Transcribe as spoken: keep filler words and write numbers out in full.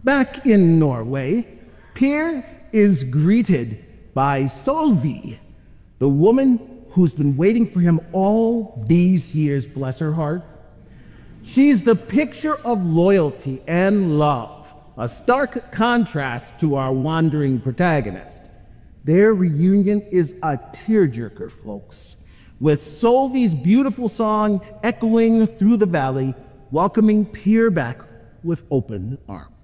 Back in Norway, Per is greeted by Solvi, the woman who's been waiting for him all these years, bless her heart. She's the picture of loyalty and love, a stark contrast to our wandering protagonist. Their reunion is a tearjerker, folks, with Solvi's beautiful song echoing through the valley, welcoming Per back with open arms.